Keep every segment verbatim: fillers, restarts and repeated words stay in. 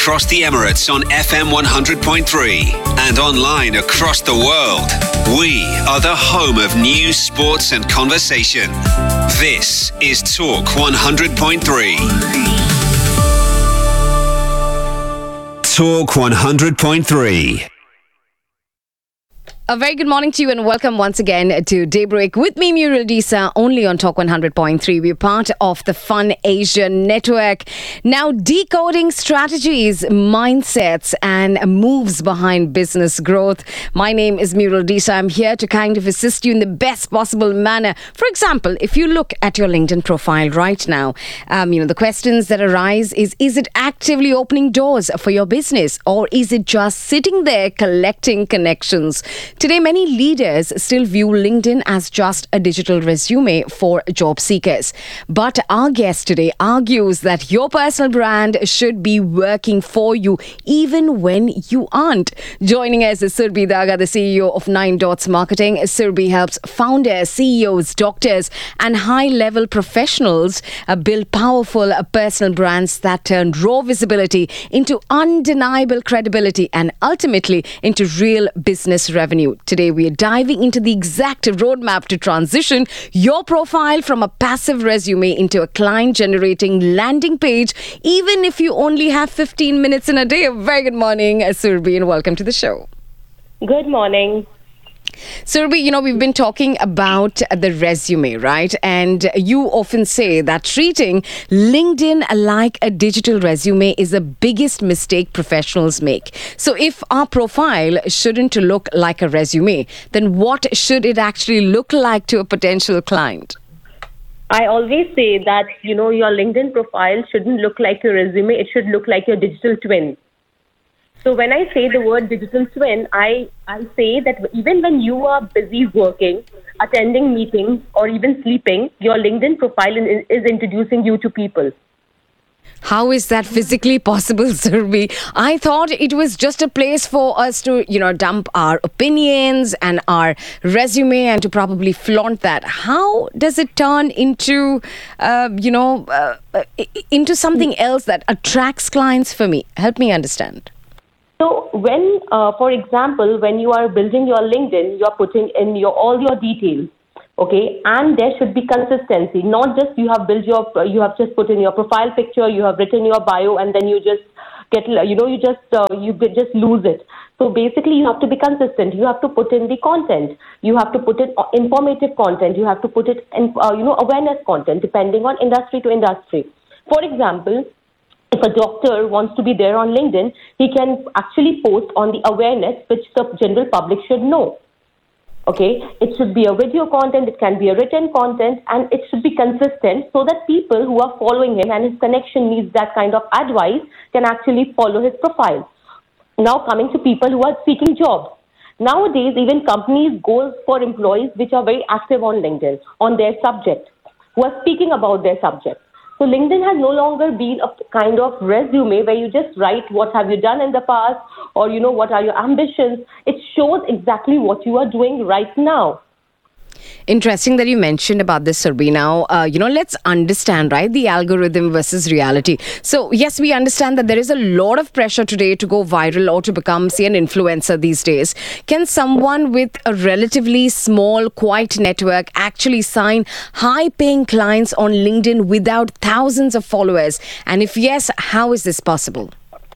across the Emirates on F M one hundred point three and online across the world. We are the home of news, sports and conversation. This is Talk one hundred point three. Talk one hundred point three. A very good morning to you and welcome once again to Daybreak with me, Muriel Disa, only on Talk one hundred point three. We're part of the Fun Asia Network. Now, decoding strategies, mindsets and moves behind business growth. My name is Muriel Disa. I'm here to kind of assist you in the best possible manner. For example, if you look at your LinkedIn profile right now, um, you know, the questions that arise is, is it actively opening doors for your business or is it just sitting there collecting connections? Today, many leaders still view LinkedIn as just a digital resume for job seekers. But our guest today argues that your personal brand should be working for you even when you aren't. Joining us is Surbhi Daga, the C E O of Nine Dots Marketing. Surbhi helps founders, C E Os, doctors and high-level professionals uh, build powerful uh, personal brands that turn raw visibility into undeniable credibility and ultimately into real business revenue. Today, we are diving into the exact roadmap to transition your profile from a passive resume into a client-generating landing page, even if you only have fifteen minutes in a day. A very good morning, Surbhi, and welcome to the show. Good morning. Surbhi, you know, we've been talking about the resume, right? And you often say that treating LinkedIn like a digital resume is the biggest mistake professionals make. So if our profile shouldn't look like a resume, then what should it actually look like to a potential client? I always say that, you know, your LinkedIn profile shouldn't look like your resume. It should look like your digital twin. So when I say the word digital twin, I, I say that even when you are busy working, attending meetings, or even sleeping, your LinkedIn profile is, is introducing you to people. How is that physically possible, Surbhi? I thought it was just a place for us to, you know, dump our opinions and our resume and to probably flaunt that. How does it turn into, uh, you know, uh, into something else that attracts clients for me? Help me understand. So when, uh, for example, when you are building your LinkedIn, you're putting in your all your details, okay, and there should be consistency. Not just you have built your, you have just put in your profile picture, you have written your bio, and then you just get, you know, you just uh, you just lose it. So basically, you have to be consistent. You have to put in the content. You have to put in informative content. You have to put it in, uh, you know, awareness content, depending on industry to industry. For example, if a doctor wants to be there on LinkedIn, he can actually post on the awareness which the general public should know. Okay, it should be a video content, it can be a written content, and it should be consistent so that people who are following him and his connection needs that kind of advice can actually follow his profile. Now coming to people who are seeking jobs. Nowadays, even companies go for employees which are very active on LinkedIn, on their subject, who are speaking about their subject. So LinkedIn has no longer been a kind of resume where you just write what have you done in the past or, you know, what are your ambitions. It shows exactly what you are doing right now. Interesting that you mentioned about this, Surbhi. Now, uh, you know, let's understand, right, the algorithm versus reality. So, yes, we understand that there is a lot of pressure today to go viral or to become, say, an influencer these days. Can someone with a relatively small, quiet network actually sign high-paying clients on LinkedIn without thousands of followers? And if yes, how is this possible?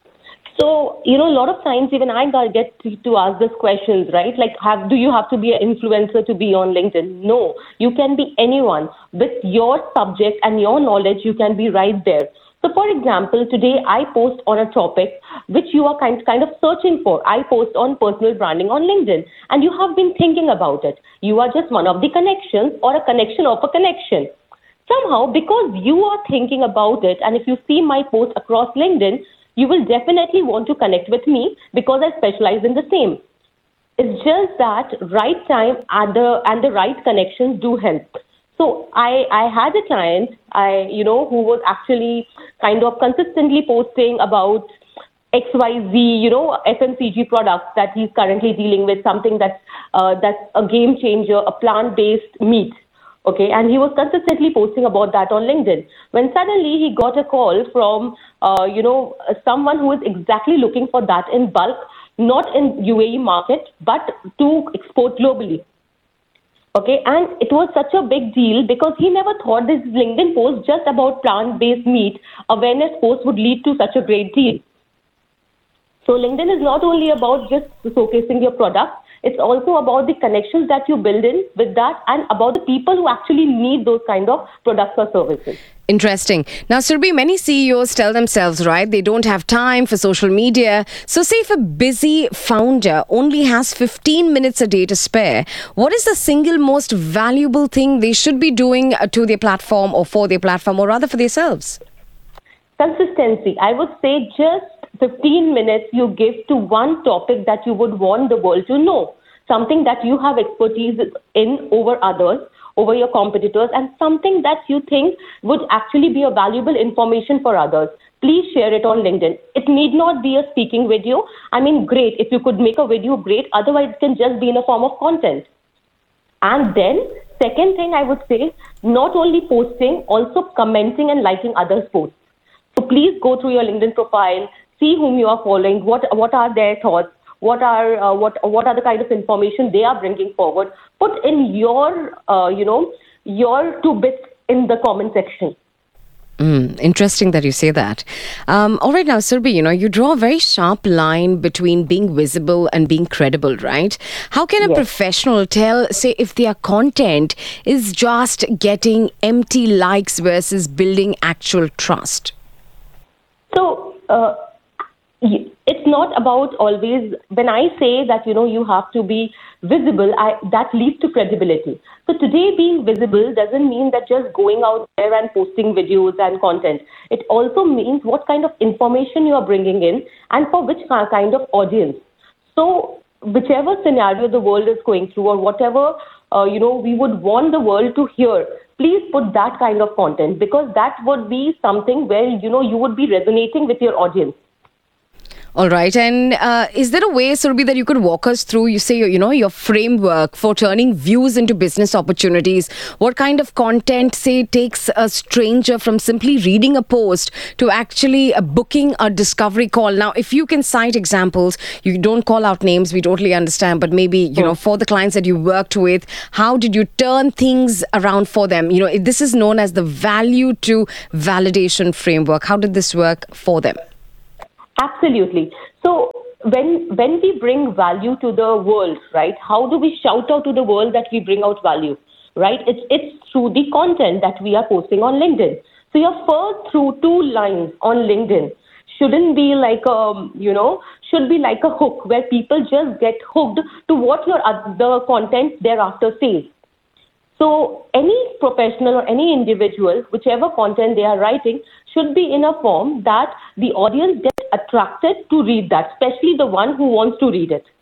So, you know, a lot of times even I get to, to ask these questions, right? Like, have do you have to be an influencer to be on LinkedIn? No, you can be anyone. With your subject and your knowledge, you can be right there. So, for example, today I post on a topic which you are kind, kind of searching for. I post on personal branding on LinkedIn, and you have been thinking about it. You are just one of the connections or a connection of a connection. Somehow, because you are thinking about it, and if you see my post across LinkedIn, you will definitely want to connect with me because I specialize in the same. It's just that right time and the, and the right connections do help. So I, I had a client, I you know, who was actually kind of consistently posting about X Y Z, you know, F M C G products that he's currently dealing with, something that's, uh, that's a game changer, a plant-based meat. Okay, and he was consistently posting about that on LinkedIn. When suddenly he got a call from, uh, you know, someone who is exactly looking for that in bulk, not in U A E market, but to export globally. Okay, and it was such a big deal because he never thought this LinkedIn post just about plant-based meat awareness post would lead to such a great deal. So LinkedIn is not only about just showcasing your product, it's also about the connections that you build in with that and about the people who actually need those kind of products or services. Interesting. Now, Surbhi, many C E Os tell themselves, right, they don't have time for social media. So say if a busy founder only has fifteen minutes a day to spare, what is the single most valuable thing they should be doing uh, to their platform or for their platform or rather for themselves? Consistency. I would say just fifteen minutes you give to one topic that you would want the world to know. Something that you have expertise in over others, over your competitors, and something that you think would actually be a valuable information for others. Please share it on LinkedIn. It need not be a speaking video. I mean, great. If you could make a video, great. Otherwise, it can just be in a form of content. And then, second thing I would say, not only posting, also commenting and liking others' posts. So please go through your LinkedIn profile, see whom you are following, what what are their thoughts, what are uh, what what are the kind of information they are bringing forward. Put in your uh, you know your two bits in the comment section. Mm, interesting that you say that. Um, all right, now, Surbhi, you know, you draw a very sharp line between being visible and being credible, right? How can a Yes. professional tell, say, if their content is just getting empty likes versus building actual trust? So uh, y- it's not about always. When I say that you know you have to be visible, I, that leads to credibility. So today being visible doesn't mean that just going out there and posting videos and content. It also means what kind of information you are bringing in and for which ki- kind of audience. So whichever scenario the world is going through or whatever uh, you know we would want the world to hear, please put that kind of content because that would be something where you know you would be resonating with your audience. All right. And uh, is there a way, Surbhi, that you could walk us through, you say, you know, your framework for turning views into business opportunities? What kind of content, say, takes a stranger from simply reading a post to actually uh, booking a discovery call? Now, if you can cite examples, you don't call out names, we totally understand, but maybe, you know, for the clients that you worked with, how did you turn things around for them? You know, this is known as the value to validation framework. How did this work for them? Absolutely. So when when we bring value to the world, right? How do we shout out to the world that we bring out value, right? It's it's through the content that we are posting on LinkedIn. So your first through two lines on LinkedIn shouldn't be like a you know should be like a hook where people just get hooked to what your other content thereafter says. So any professional or any individual, whichever content they are writing, should be in a form that the audience gets attracted to read that, especially the one who wants to read it.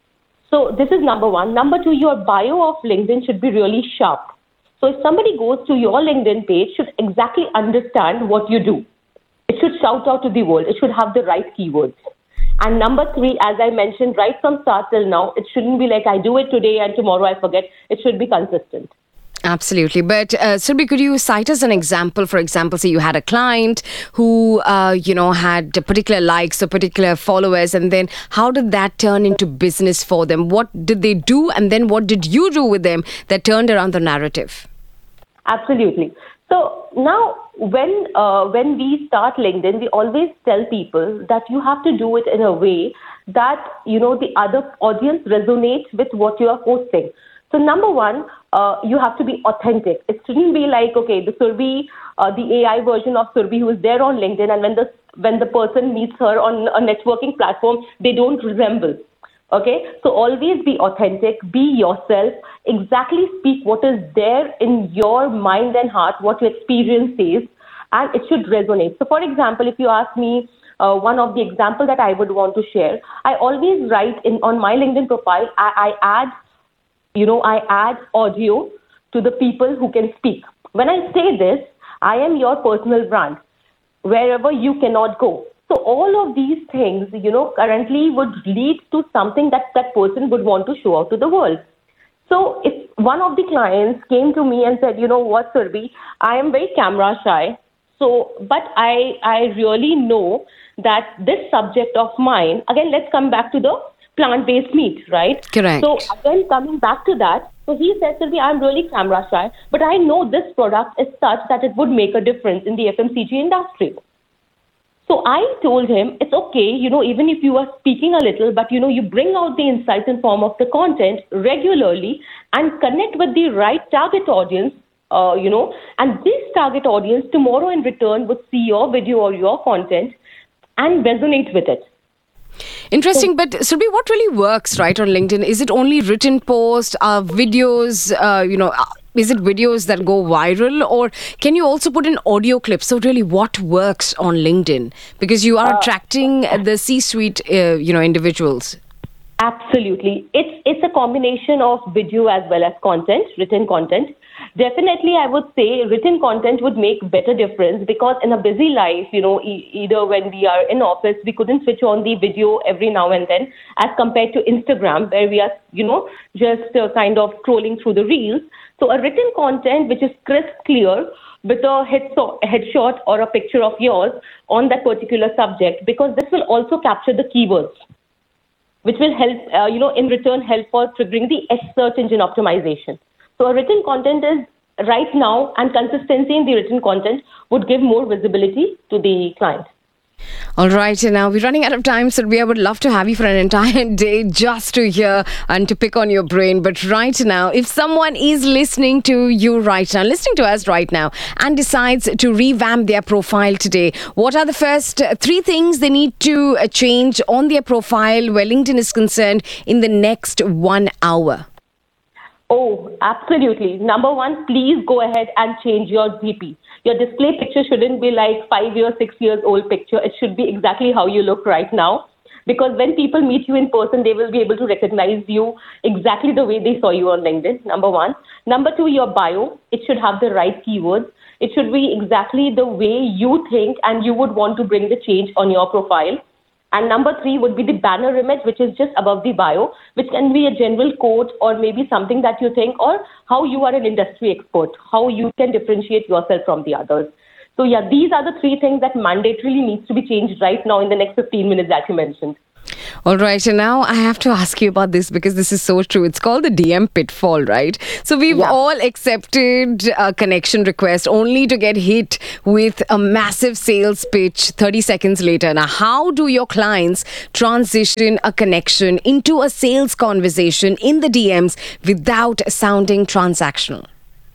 So this is number one. Number two, your bio of LinkedIn should be really sharp. So if somebody goes to your LinkedIn page, should exactly understand what you do. It should shout out to the world. It should have the right keywords. And number three, as I mentioned, right from start till now, it shouldn't be like I do it today and tomorrow I forget. It should be consistent. Absolutely. But uh, Surbhi, could you cite us an example? For example, say you had a client who, uh, you know, had particular likes or particular followers, and then how did that turn into business for them? What did they do? And then what did you do with them that turned around the narrative? Absolutely. So now when uh, when we start LinkedIn, we always tell people that you have to do it in a way that, you know, the other audience resonates with what you are posting. So number one, uh, you have to be authentic. It shouldn't be like, okay, the Surbhi, uh, the A I version of Surbhi who is there on LinkedIn, and when the when the person meets her on a networking platform, they don't resemble. Okay, so always be authentic, be yourself, exactly speak what is there in your mind and heart, what your experience says, and it should resonate. So for example, if you ask me, uh, one of the example that I would want to share, I always write in on my LinkedIn profile, I, I add You know, I add audio to the people who can speak. When I say this, I am your personal brand, wherever you cannot go. So all of these things, you know, currently would lead to something that that person would want to show out to the world. So if one of the clients came to me and said, you know what, Surbhi, I am very camera shy. So, but I, I really know that this subject of mine, again, let's come back to the plant-based meat, right? Correct. So again, coming back to that, so he said, Surbhi, I'm really camera shy, but I know this product is such that it would make a difference in the F M C G industry. So I told him, it's okay, you know, even if you are speaking a little, but, you know, you bring out the insights in form of the content regularly and connect with the right target audience, uh, you know, and this target audience tomorrow in return would see your video or your content and resonate with it. Interesting, so, but Surbhi, what really works, right, on LinkedIn? Is it only written posts, uh, videos, uh, you know, uh, is it videos that go viral, or can you also put in audio clips? So really, what works on LinkedIn? Because you are uh, attracting the C-suite, uh, you know, individuals. Absolutely. It's it's a combination of video as well as content, written content. Definitely, I would say written content would make better difference, because in a busy life, you know, e- either when we are in office, we couldn't switch on the video every now and then, as compared to Instagram, where we are, you know, just uh, kind of scrolling through the reels. So a written content which is crisp, clear, with a headso- headshot or a picture of yours on that particular subject, because this will also capture the keywords, which will help, uh, you know, in return help for triggering the search engine optimization. So a written content is right now, and consistency in the written content would give more visibility to the client. All right, and now we're running out of time, so we would love to have you for an entire day just to hear and to pick on your brain. But right now, if someone is listening to you right now, listening to us right now, and decides to revamp their profile today, what are the first three things they need to change on their profile where LinkedIn is concerned in the next one hour? Oh, absolutely. Number one, please go ahead and change your D P. Your display picture shouldn't be like five years, six years old picture. It should be exactly how you look right now. Because when people meet you in person, they will be able to recognize you exactly the way they saw you on LinkedIn, number one. Number two, your bio. It should have the right keywords. It should be exactly the way you think and you would want to bring the change on your profile. And number three would be the banner image, which is just above the bio, which can be a general quote or maybe something that you think, or how you are an industry expert, how you can differentiate yourself from the others. So yeah, these are the three things that mandatorily needs to be changed right now in the next fifteen minutes that you mentioned. All right, and now I have to ask you about this because this is so true. It's called the D M pitfall, right? So we've yeah. all accepted a connection request only to get hit with a massive sales pitch thirty seconds later. Now, how do your clients transition a connection into a sales conversation in the D Ms without sounding transactional?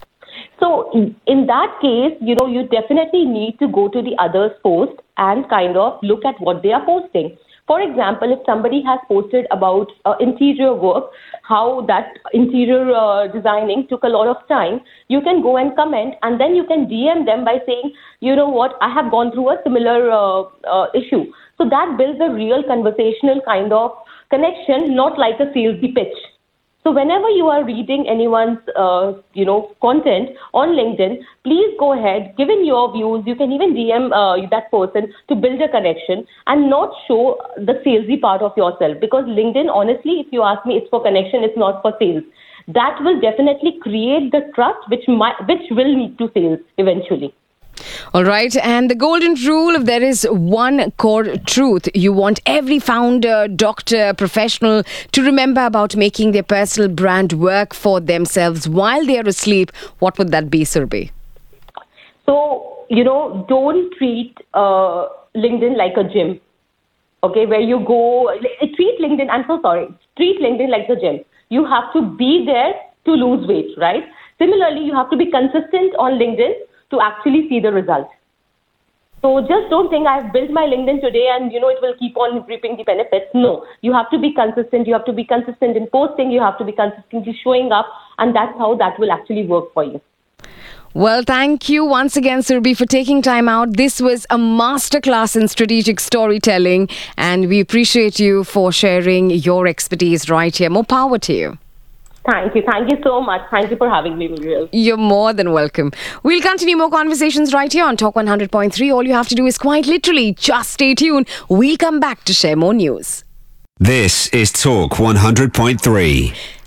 So in that case, you know, you definitely need to go to the other's post and kind of look at what they are posting. For example, if somebody has posted about uh, interior work, how that interior uh, designing took a lot of time, you can go and comment, and then you can D M them by saying, you know what, I have gone through a similar uh, uh, issue. So that builds a real conversational kind of connection, not like a salesy pitch. So whenever you are reading anyone's, uh, you know, content on LinkedIn, please go ahead, give in your views. You can even D M uh, that person to build a connection and not show the salesy part of yourself. Because LinkedIn, honestly, if you ask me, it's for connection, it's not for sales. That will definitely create the trust which might, which will lead to sales eventually. All right. And the golden rule, if there is one core truth you want every founder, doctor, professional to remember about making their personal brand work for themselves while they are asleep, what would that be, Surbhi? So, you know, don't treat uh, LinkedIn like a gym, okay, where you go, treat LinkedIn, I'm so sorry, treat LinkedIn like the gym. You have to be there to lose weight, right? Similarly, you have to be consistent on LinkedIn to actually see the result. So just don't think I've built my LinkedIn today and, you know, it will keep on reaping the benefits. No, you have to be consistent. You have to be consistent in posting. You have to be consistently showing up. And that's how that will actually work for you. Well, thank you once again, Surbhi, for taking time out. This was a masterclass in strategic storytelling. And we appreciate you for sharing your expertise right here. More power to you. Thank you. Thank you so much. Thank you for having me, Muriel. You're more than welcome. We'll continue more conversations right here on Talk one hundred point three. All you have to do is quite literally just stay tuned. We'll come back to share more news. This is Talk one hundred point three.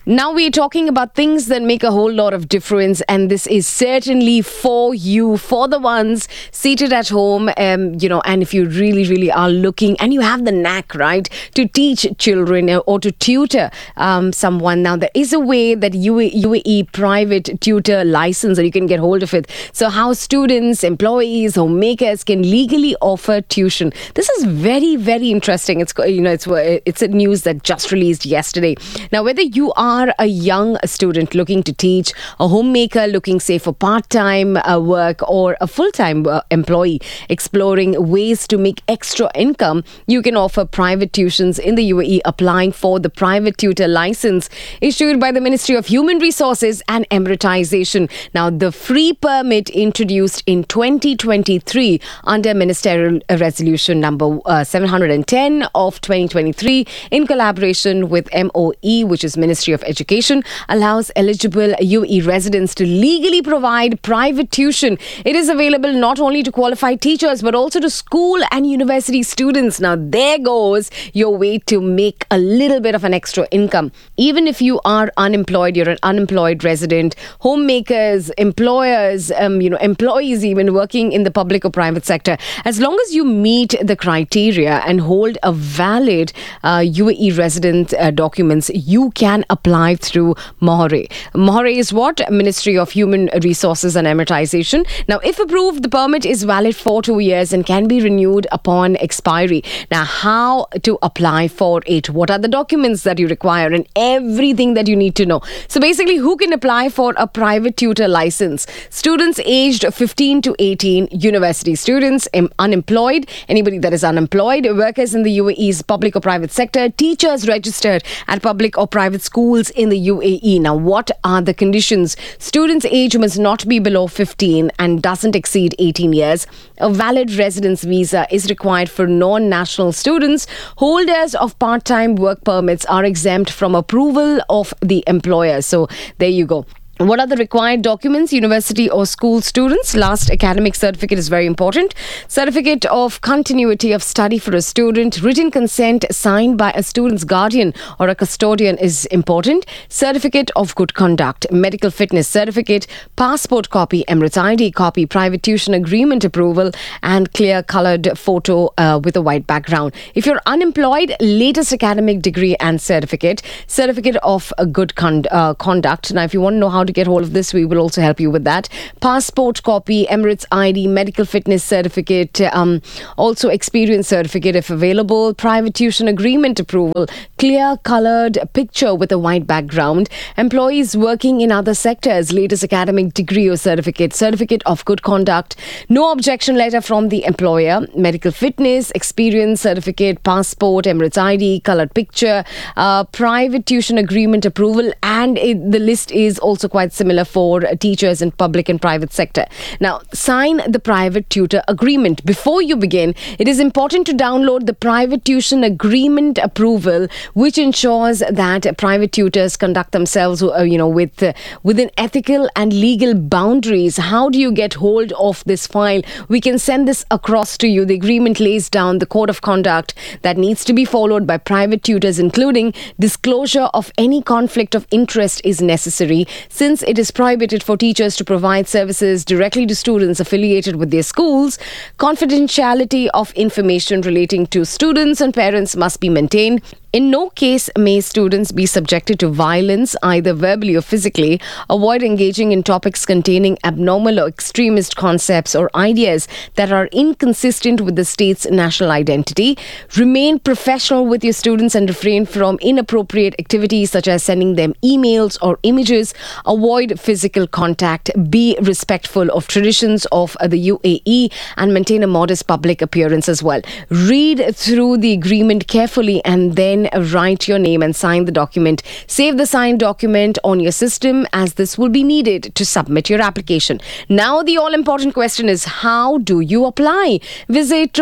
Now we're talking about things that make a whole lot of difference, and this is certainly for you, for the ones seated at home, um, you know, and if you really, really are looking and you have the knack, right, to teach children or to tutor um, someone. Now, there is a way that U A E private tutor license, or you can get hold of it. So how students, employees, homemakers can legally offer tuition. This is very, very interesting. It's, you know, it's, it's a news that just released yesterday. Now, whether you are are a young student looking to teach, a homemaker looking, say, for part-time uh, work, or a full-time uh, employee exploring ways to make extra income, you can offer private tuitions in the U A E, applying for the private tutor license issued by the Ministry of Human Resources and Emiratisation. Now, the free permit introduced in twenty twenty-three under Ministerial Resolution number uh, seven hundred ten of twenty twenty-three in collaboration with M O E, which is Ministry of Education, allows eligible U A E residents to legally provide private tuition. It is available not only to qualified teachers but also to school and university students. Now, there goes your way to make a little bit of an extra income. Even if you are unemployed, you're an unemployed resident, homemakers, employers, um, you know, employees even working in the public or private sector, as long as you meet the criteria and hold a valid uh, U A E resident uh, documents, you can apply through MOHRE. MOHRE is what? Ministry of Human Resources and Emiratisation. Now, if approved, the permit is valid for two years and can be renewed upon expiry. Now, how to apply for it? What are the documents that you require? And everything that you need to know. So basically, who can apply for a private tutor license? Students aged fifteen to eighteen, university students, unemployed, anybody that is unemployed, workers in the U A E's public or private sector, teachers registered at public or private schools in the U A E. Now, what are the conditions? Students' age must not be below fifteen and doesn't exceed eighteen years. A valid residence visa is required for non-national students. Holders of part-time work permits are exempt from approval of the employer. So there you go. What are the required documents? University or school students, last academic certificate is very important. Certificate of continuity of study for a student. Written consent signed by a student's guardian or a custodian is important. Certificate of good conduct. Medical fitness certificate. Passport copy. Emirates I D copy. Private tuition agreement approval. And clear coloured photo uh, with a white background. If you're unemployed, latest academic degree and certificate. Certificate of uh, good con- uh, conduct. Now, if you want to know how to get hold of this, we will also help you with that. Passport copy, Emirates I D, medical fitness certificate, um, also experience certificate if available, private tuition agreement approval, clear coloured picture with a white background, employees working in other sectors, latest academic degree or certificate, certificate of good conduct, no objection letter from the employer, medical fitness, experience certificate, passport, Emirates I D, coloured picture, uh, private tuition agreement approval, and it, the list is also quite similar for teachers in public and private sector. Now, sign the private tutor agreement. Before you begin, it is important to download the private tuition agreement approval, which ensures that private tutors conduct themselves, uh, you know, with uh, within ethical and legal boundaries. How do you get hold of this file? We can send this across to you. The agreement lays down the code of conduct that needs to be followed by private tutors, including disclosure of any conflict of interest is necessary, since it is prohibited for teachers to provide services directly to students affiliated with their schools. Confidentiality of information relating to students and parents must be maintained. In no case may students be subjected to violence, either verbally or physically. Avoid engaging in topics containing abnormal or extremist concepts or ideas that are inconsistent with the state's national identity. Remain professional with your students and refrain from inappropriate activities such as sending them emails or images. Avoid physical contact. Be respectful of traditions of the U A E and maintain a modest public appearance as well. Read through the agreement carefully and then write your name and sign the document. Save the signed document on your system, as this will be needed to submit your application. Now, the all-important question is, how do you apply? Visit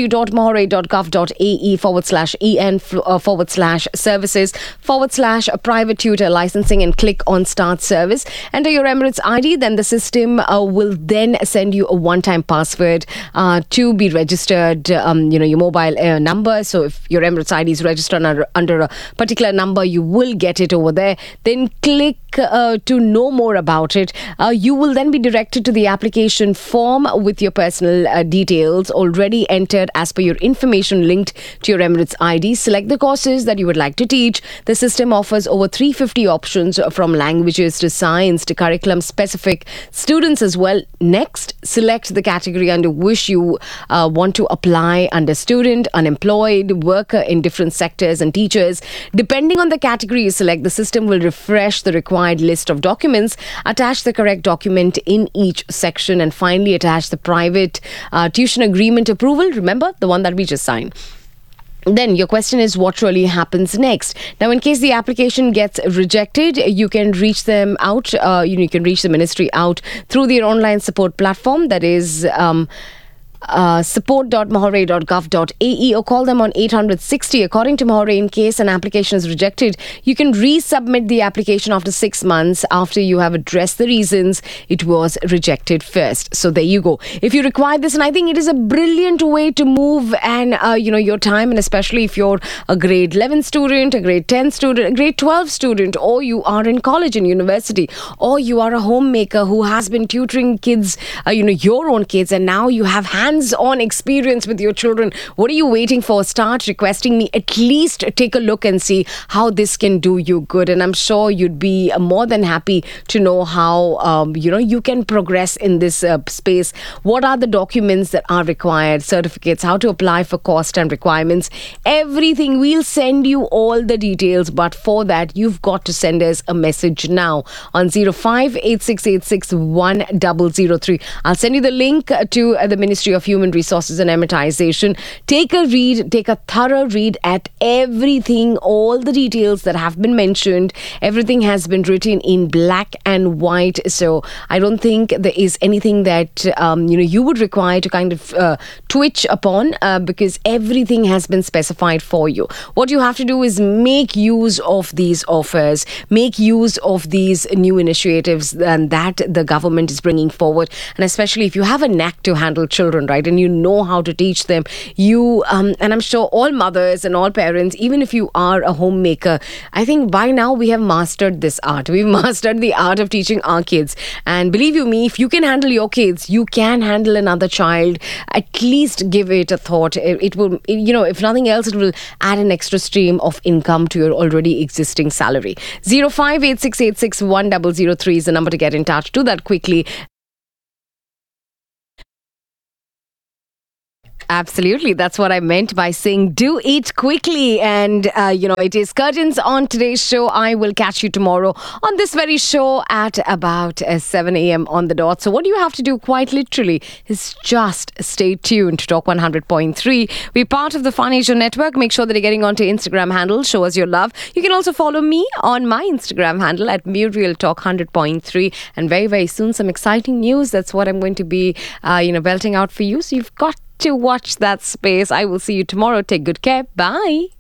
www.mohre.gov.ae forward slash en forward slash services forward slash private tutor licensing and click on start service. service. Enter your Emirates I D, then the system uh, will then send you a one-time password uh, to be registered, um, you know, your mobile uh, number. So if your Emirates I D is registered under, under a particular number, you will get it over there. Then click uh, to know more about it. Uh, you will then be directed to the application form with your personal uh, details already entered as per your information linked to your Emirates I D. Select the courses that you would like to teach. The system offers over three hundred fifty options from languages to science to curriculum specific students as well. Next, select the category under which you uh, want to apply under student, unemployed, worker in different sectors and teachers. Depending on the category you select, the system will refresh the required list of documents, attach the correct document in each section, and finally attach the private uh, tuition agreement approval. Remember, the one that we just signed. Then your question is, what really happens next? Now, in case the application gets rejected, you can reach them out. Uh, you, know, you can reach the ministry out through their online support platform, that is um, Uh, support dot mahore dot gov dot a e, or call them on eight hundred sixty. According to Mahore, in case an application is rejected, you can resubmit the application after six months after you have addressed the reasons it was rejected first. So there you go. If you require this, and I think it is a brilliant way to move and uh, you know your time, and especially if you're a grade eleven student, a grade ten student, a grade twelve student, or you are in college and university, or you are a homemaker who has been tutoring kids, uh, you know your own kids, and now you have hands on experience with your children. What are you waiting for? Start requesting me. At least take a look and see how this can do you good. And I'm sure you'd be more than happy to know how um, you know you can progress in this uh, space. What are the documents that are required? Certificates, how to apply for cost and requirements. Everything. We'll send you all the details. But for that, you've got to send us a message now on zero five eight six eight six one zero zero three. I'll send you the link to uh, the Ministry of Human Resources and Emiratization. Take a read, take a thorough read at everything, all the details that have been mentioned. Everything has been written in black and white. So I don't think there is anything that um, you know you would require to kind of uh, twitch upon uh, because everything has been specified for you. What you have to do is make use of these offers, make use of these new initiatives and that the government is bringing forward. And especially if you have a knack to handle children, right, and you know how to teach them, you um, and I'm sure all mothers and all parents, even if you are a homemaker, I think by now we have mastered this art. We've mastered the art of teaching our kids. And believe you me, if you can handle your kids, you can handle another child. At least give it a thought. It, it will, it, you know, if nothing else, it will add an extra stream of income to your already existing salary. zero five eight six eight six one zero zero three is the number to get in touch. Do that quickly. Absolutely. That's what I meant by saying do it quickly. And, uh, you know, it is curtains on today's show. I will catch you tomorrow on this very show at about uh, seven a.m. on the dot. So what you have to do quite literally is just stay tuned to Talk one hundred point three. We're part of the Fun Asia Network. Make sure that you're getting onto Instagram handle. Show us your love. You can also follow me on my Instagram handle at Muriel Talk one hundred point three. And very, very soon, some exciting news. That's what I'm going to be, uh, you know, belting out for you. So you've got to watch that space. I will see you tomorrow. Take good care. Bye.